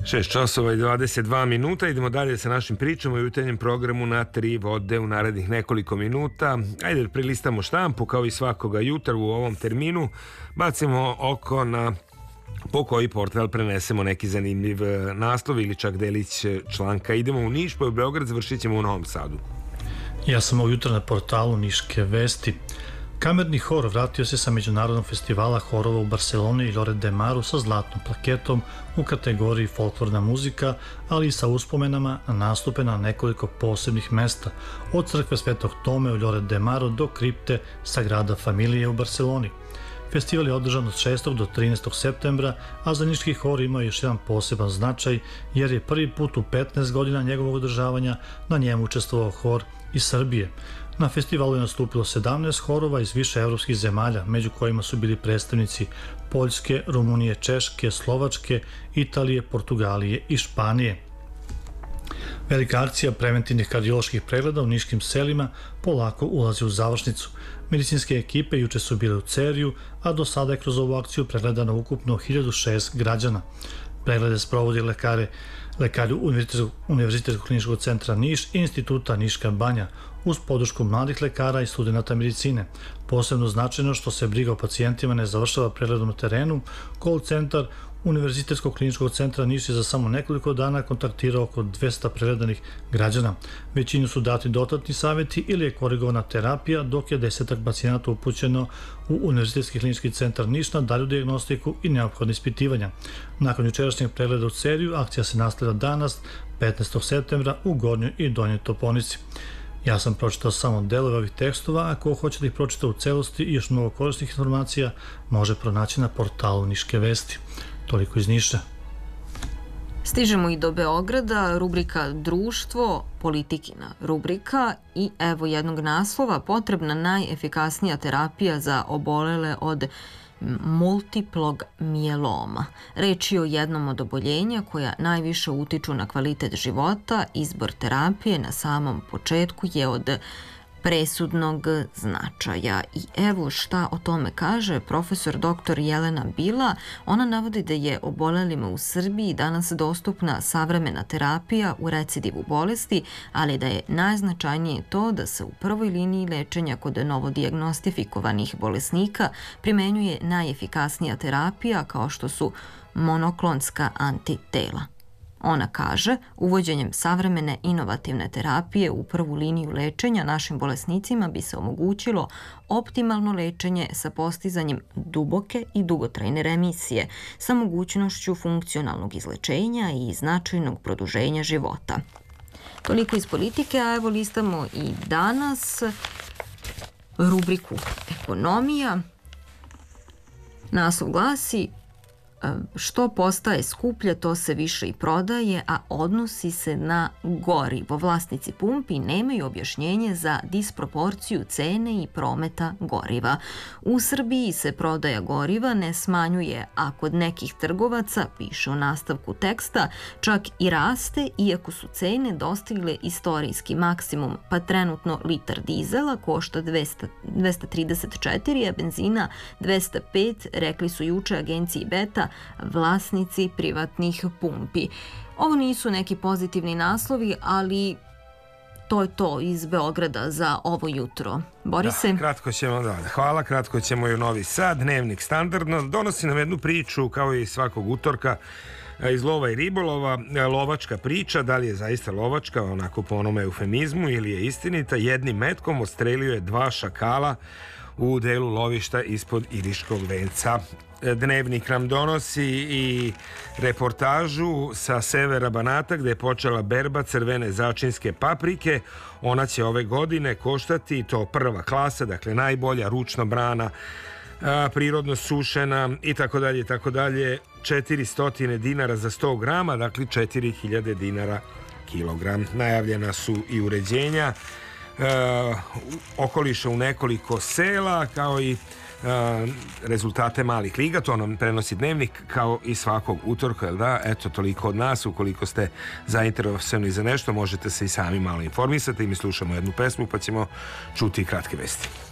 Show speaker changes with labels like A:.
A: 6 časova i 22 minuta. Idemo dalje sa našim pričama i jutarnjem programu na 3 vode u narednih nekoliko minuta. Ajde da prilistamo štampu kao i svakoga jutra u ovom terminu. Bacimo oko na po koji portal prenesemo neki zanimljiv naslov ili čak delić članka. Idemo u Niš, pa u Beograd, završit ćemo u Novom Sadu.
B: Ja sam ovog jutra na portalu Niške vesti. Kamerni hor vratio se sa međunarodnog festivala horova u Barceloni i Lloret de Maru sa zlatnom plaketom u kategoriji folklorna muzika, ali i sa uspomenama na nastupe na nekoliko posebnih mesta, od crkve Svetog Tome u Lloret de Maru do kripte Sagrada Familije u Barceloni. Festival je održan od 6. do 13. septembra, a za niški hor ima još jedan poseban značaj, jer je prvi put u 15 godina njegovog održavanja na njemu učestvovao hor iz Srbije. Na festivalu je nastupilo 17 horova iz više evropskih zemalja, među kojima su bili predstavnici Poljske, Rumunije, Češke, Slovačke, Italije, Portugalije i Španije. Velika akcija preventivnih kardioloških pregleda u niškim selima polako ulazi u završnicu. Medicinske ekipe juče su bile u Ceriju, a do sada je kroz ovu akciju pregledano ukupno 1006 građana. Preglede sprovodi lekari Univerzitetskog kliničkog centra Niš i Instituta Niška banja, uz podršku mladih lekara i studenata medicine. Posebno značajno što se briga o pacijentima ne završava pregledom na terenu, call centar Univerzitetskog kliničkog centra Niš je za samo nekoliko dana kontaktirao oko 200 pregledanih građana. Većinu su dati dodatni savjeti ili je korigovana terapija, dok je 10 pacijenata upućeno u Univerzitetski klinički centar Niš na dalju dijagnostiku i neophodne ispitivanja. Nakon jučerašnjeg pregleda u Ceriju, akcija se nastavlja danas, 15. septembra, u Gornjoj i Donjoj Toponici. Ja sam pročitao samo delove ovih tekstova, a ko hoće da ih pročita u celosti i još mnogo korisnih informacija može pronaći na portalu Niške vesti. Toliko iz Niša.
C: Stižemo i do Beograda, rubrika Društvo, politikina rubrika i evo jednog naslova, potrebna najefikasnija terapija za obolele od multiplog mijeloma. Reč je o jednom od oboljenja koja najviše utiču na kvalitet života. Izbor terapije na samom početku je od presudnog značaja. I evo šta o tome kaže profesor dr. Jelena Bila. Ona navodi da je obolelima u Srbiji danas dostupna savremena terapija u recidivu bolesti, ali da je najznačajnije to da se u prvoj liniji lečenja kod novodijagnostifikovanih bolesnika primenjuje najefikasnija terapija kao što su monoklonska antitela. Ona kaže, uvođenjem savremene inovativne terapije u prvu liniju lečenja našim bolesnicima bi se omogućilo optimalno lečenje sa postizanjem duboke i dugotrajne remisije, sa mogućnošću funkcionalnog izlečenja i značajnog produženja života. Toliko iz politike, a evo listamo i danas rubriku Ekonomija. Naslov glasi: što postaje skuplje, to se više i prodaje, a odnosi se na gorivo. Vlasnici pumpi nemaju objašnjenje za disproporciju cene i prometa goriva. U Srbiji se prodaja goriva ne smanjuje, a kod nekih trgovaca, piše u nastavku teksta, čak i raste, iako su cene dostigle istorijski maksimum, pa trenutno litar dizela košta 234, a benzina 205, rekli su juče agenciji Beta vlasnici privatnih pumpi. Ovo nisu neki pozitivni naslovi, ali to je to iz Beograda za ovo jutro. Borise?
A: Kratko ćemo, hvala, kratko ćemo i u Novi Sad. Dnevnik standardno donosi nam jednu priču kao i svakog utorka iz lova i ribolova, lovačka priča, da li je zaista lovačka, onako po onome eufemizmu, ili je istinita. Jednim metkom odstrelio je 2 šakala u delu lovišta ispod Iriškog venca. Dnevnik nam donosi i reportažu sa severa Banata gde je počela berba crvene začinske paprike. Ona će ove godine koštati, to prva klasa, dakle najbolja, ručno brana, prirodno sušena i tako dalje, 400 dinara za 100 grama, dakle 4000 dinara kilogram. Najavljena su i uređenja okoliša u nekoliko sela, kao i rezultate malih liga. To nam prenosi Dnevnik kao i svakog utorka, jel da? Eto, toliko od nas. Ukoliko ste zainteresovani za nešto, možete se i sami malo informisati i mi slušamo jednu pesmu pa ćemo čuti kratke vesti.